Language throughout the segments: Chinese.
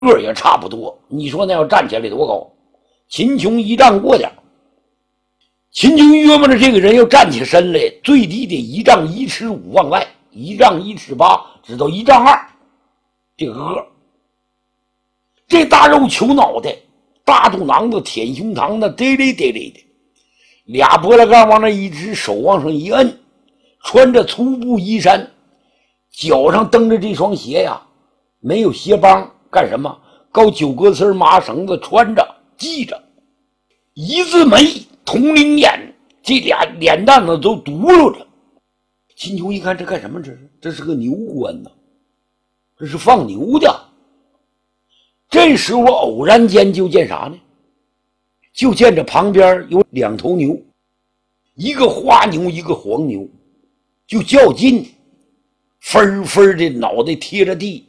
个也差不多，你说那要站起来多高？秦琼1丈过点，秦琼约摸着这个人要站起身来，最低得1丈1尺5往外，1丈1尺8，直到1丈2，这个个，这大肉球脑袋，大肚囊子，舔胸膛的，嘚嘞嘚嘞的，俩脖子杠往那一直，手往上一摁，穿着粗布衣衫，脚上蹬着这双鞋呀，没有鞋帮，干什么？高9个刺麻绳子穿着系着，一字眉，铜铃眼，这俩脸蛋子都嘟噜着。秦琼一看，这干什么？这是个牛官呢，这是放牛的。这时候偶然间就见啥呢？就见这旁边有2头牛，一个花牛，一个黄牛，就较劲，分分的脑袋贴着地，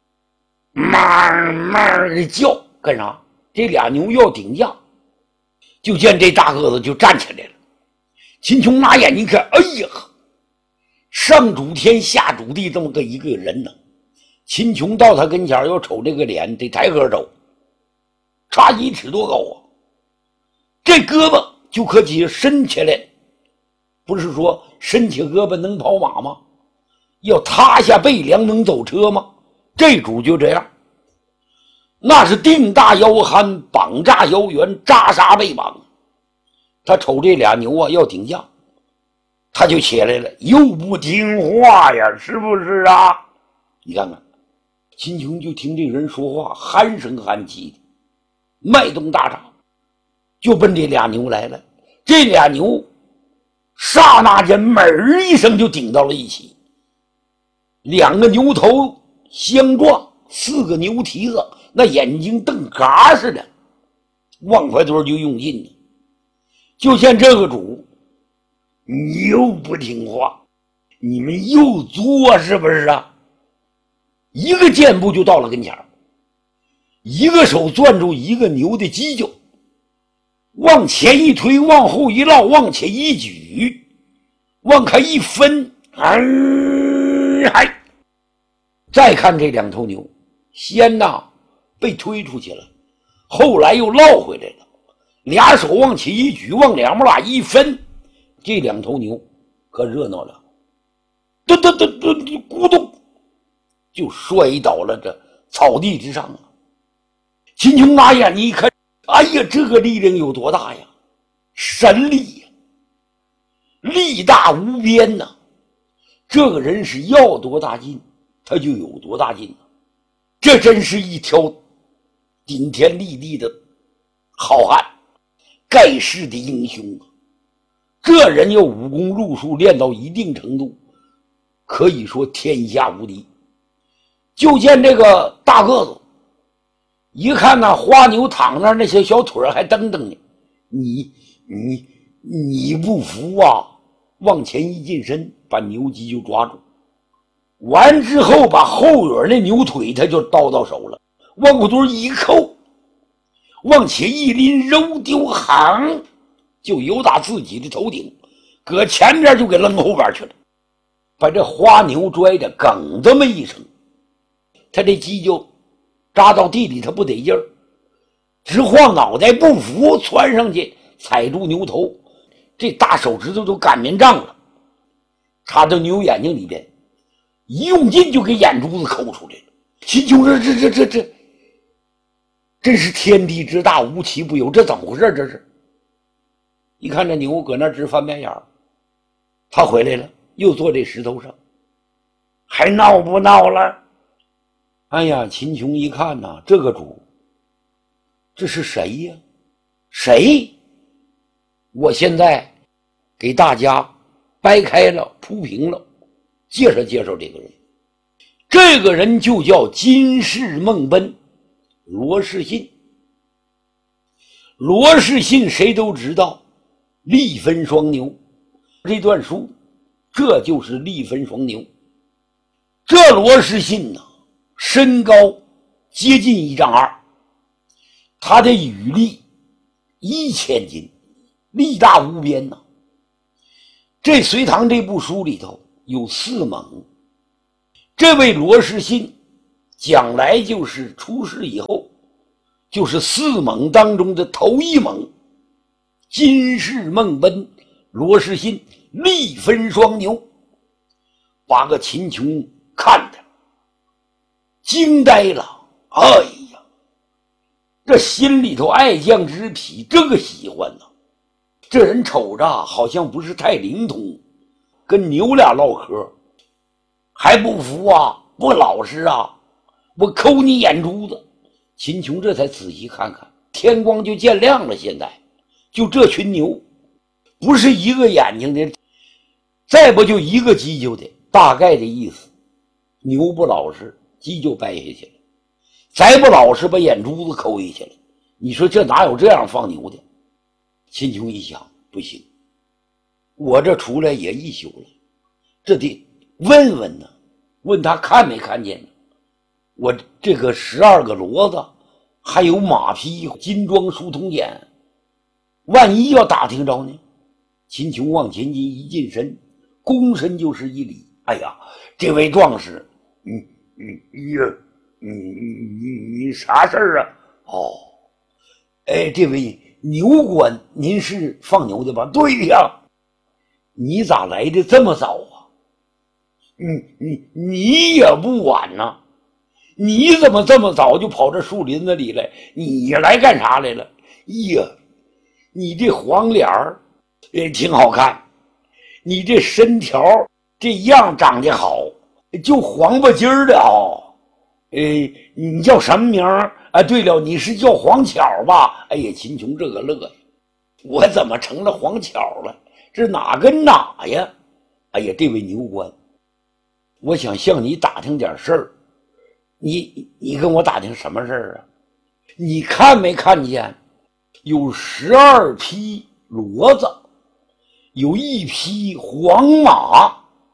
哞的叫，干啥？这俩牛要顶架。就见这大个子就站起来了。秦琼拿眼睛看，哎呀，上主天下主地这么个一个人呢。秦琼到他跟前要瞅这个脸，得抬个走，差1尺多高啊！这胳膊就可起伸起来，不是说伸起胳膊能跑马吗？要塌下背梁能走车吗？这主就这样，那是腚大腰憨，膀炸腰圆，扎沙背膀。他瞅这俩牛啊要顶架，他就起来了，又不听话呀，是不是啊？你看看，秦琼就听这人说话，鼾声鼾气的，脉动大闸，就奔这俩牛来了。这俩牛刹那间门一声就顶到了一起，2个牛头相撞，4个牛蹄子那眼睛瞪嘎似的，往怀堆就用劲了。就见这个主，你又不听话，你们又作是不是啊？一个箭步就到了跟前，一个手攥住一个牛的犄角，往前一推，往后一落，往前一举，往开一分，再看这2头牛，先呐被推出去了，后来又落回来了，俩手往起一举，往两边一分，这2头牛可热闹了，咕咚就摔倒了这草地之上啊！秦琼拿眼睛一看，哎呀，这个力量有多大呀？神力呀，力大无边呐！这个人是要多大劲，他就有多大劲。这真是一条顶天立地的好汉，盖世的英雄啊！这人要武功路数练到一定程度，可以说天下无敌。就见这个大个子一看那花牛躺那，那些小腿还蹬蹬呢，你不服啊？往前一近身，把牛脊就抓住，完之后把后边那牛腿他就到手了，往骨墩一扣，往前一拎，揉丢行，就由打自己的头顶搁前边就给扔后边去了，把这花牛拽着梗这么一声，他这犄角扎到地里他不得劲儿，直晃脑袋不服，窜上去踩住牛头，这大手指头都擀面杖了，插到牛眼睛里边，一用劲就给眼珠子抠出来了。秦琼说这真是天地之大，无奇不有，这怎么回事？这是一看这牛搁那直翻白眼，他回来了，又坐这石头上，还闹不闹了？哎呀，秦琼一看呐，这个主这是谁呀？谁？我现在给大家掰开了铺平了，介绍介绍这个人。这个人就叫金氏孟奔，罗士信。罗士信谁都知道，力分双牛，这段书这就是力分双牛。这罗士信呢，身高接近1丈2，他的羽力1000斤，力大无边呐。这隋唐这部书里头有4猛，这位罗士信将来就是出世以后，就是四猛当中的头一猛。金氏孟奔、罗士信力分双牛，把个秦琼看着惊呆了。哎呀，这心里头爱将之癖，这个喜欢呢。这人瞅着好像不是太灵通，跟牛俩唠嗑，还不服啊，不老实啊，我抠你眼珠子。秦琼这才仔细看看，天光就见亮了。现在就这群牛，不是一个眼睛的，再不就一个犄角的，大概的意思，牛不老实，犄角掰下去了，再不老实，把眼珠子抠下去了。你说这哪有这样放牛的？秦琼一想，不行，我这出来也一宿了，这得问问呢，问他看没看见呢？我这个12个骡子，还有马匹、金装书童锏，万一要打听着呢？秦琼往前一近身，躬身就是一礼。哎呀，这位壮士，你啥事儿啊？哦，哎，这位牛官，您是放牛的吧？对呀。你咋来的这么早啊？你也不晚呐，你怎么这么早就跑这树林子里来？你来干啥来了？呀，你这黄脸儿也挺好看，你这身条这样长得好，就黄不筋儿的哦。你叫什么名儿啊？对了，你是叫黄巧吧？哎呀，秦琼这个乐呀，我怎么成了黄巧了？这哪跟哪呀？哎呀，这位牛官，我想向你打听点事儿。你跟我打听什么事儿啊？你看没看见有12匹骡子，有1匹黄马？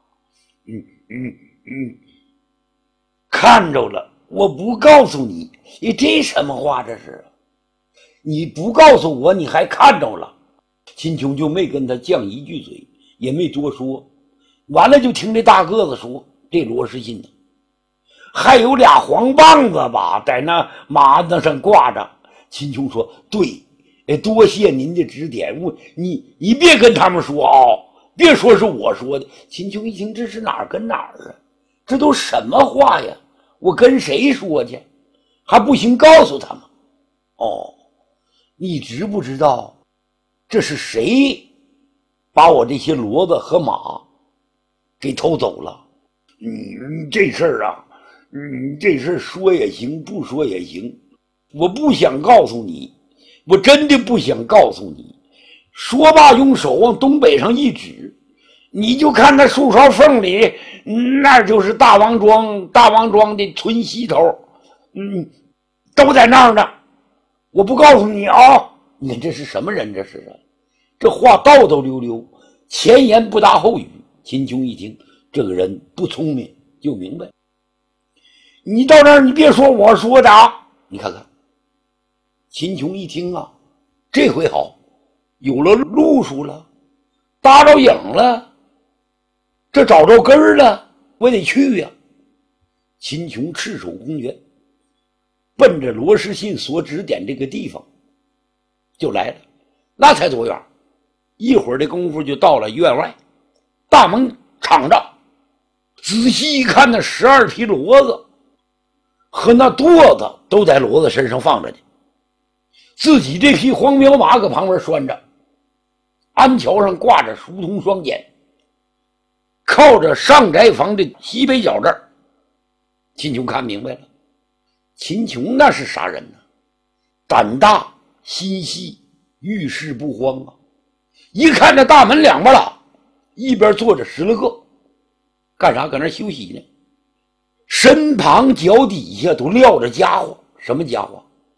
看着了，我不告诉你。这什么话这是？你不告诉我，你还看着了？秦琼就没跟他犟一句嘴，也没多说。完了就听这大个子说，这罗士信呢，还有俩黄棒子吧，在那马子上挂着。秦琼说：“对，多谢您的指点。你别跟他们说啊，别说是我说的。”秦琼一听，这是哪儿跟哪儿啊？这都什么话呀？我跟谁说去？还不行，告诉他们。哦，你知不知道这是谁把我这些骡子和马给偷走了？这事儿啊，这事儿说也行，不说也行。我不想告诉你，我真的不想告诉你。说罢，用手往东北上一指，你就看那树梢缝里，那就是大王庄的村西头，都在那儿呢。我不告诉你啊！你看这是什么人？这是啊，这话叨叨溜溜，前言不搭后语。秦琼一听，这个人不聪明，就明白。你到那儿，你别说我说的啊！你看看，秦琼一听啊，这回好，有了路数了，搭着影了，这找着根儿了，我得去呀！秦琼赤手空拳，奔着罗士信所指点这个地方就来了。那才多远，一会儿的功夫就到了院外，大门敞着。仔细一看，那12匹骡子和那垛子都在骡子身上放着呢，自己这匹黄骠马搁旁边拴着，鞍桥上挂着书童双锏，靠着上宅房的西北角这儿。秦琼看明白了，秦琼那是啥人呢？胆大心细，遇事不慌啊！一看这大门两边了，一边坐着10来个，干啥？搁那休息呢。身旁脚底下都撂着家伙，什么家伙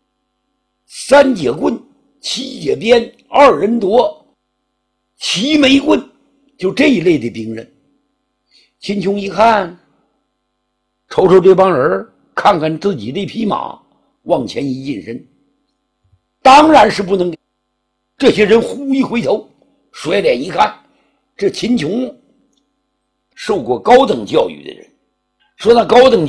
？3节棍、7节鞭、2人夺、齐眉棍，就这一类的兵刃。秦琼一看，瞅瞅这帮人，看看自己这匹马，往前一近身，当然是不能给这些人忽一回头，甩脸一看，这秦琼受过高等教育的人，说那高等